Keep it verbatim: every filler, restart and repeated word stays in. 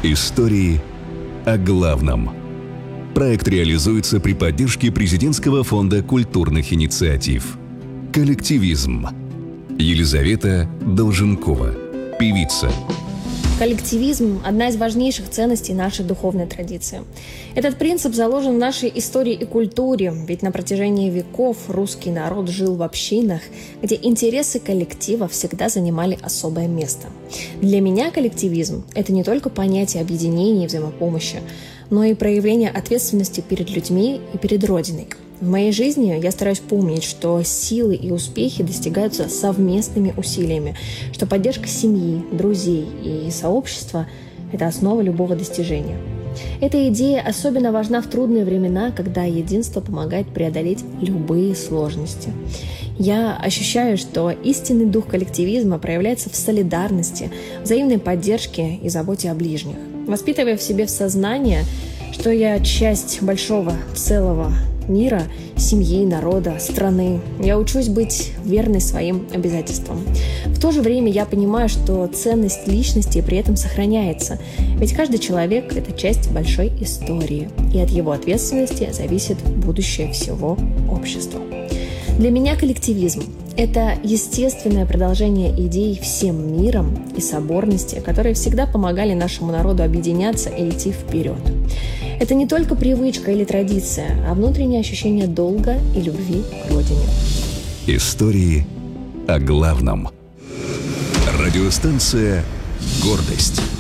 Истории о главном. Проект реализуется при поддержке Президентского фонда культурных инициатив. Коллективизм. Елизавета Долженкова, певица. Коллективизм – одна из важнейших ценностей нашей духовной традиции. Этот принцип заложен в нашей истории и культуре, ведь на протяжении веков русский народ жил в общинах, где интересы коллектива всегда занимали особое место. Для меня коллективизм – это не только понятие объединения и взаимопомощи, но и проявление ответственности перед людьми и перед Родиной. В моей жизни я стараюсь помнить, что силы и успехи достигаются совместными усилиями, что поддержка семьи, друзей и сообщества – это основа любого достижения. Эта идея особенно важна в трудные времена, когда единство помогает преодолеть любые сложности. Я ощущаю, что истинный дух коллективизма проявляется в солидарности, взаимной поддержке и заботе о ближних. Воспитывая в себе в сознание, что я часть большого целого мира, семьи, народа, страны. Я учусь быть верной своим обязательствам. В то же время я понимаю, что ценность личности при этом сохраняется. Ведь каждый человек – это часть большой истории. И от его ответственности зависит будущее всего общества. Для меня коллективизм – это естественное продолжение идей всем миром и соборности, которые всегда помогали нашему народу объединяться и идти вперед. Это не только привычка или традиция, а внутреннее ощущение долга и любви к Родине. Истории о главном. Радиостанция «Гордость».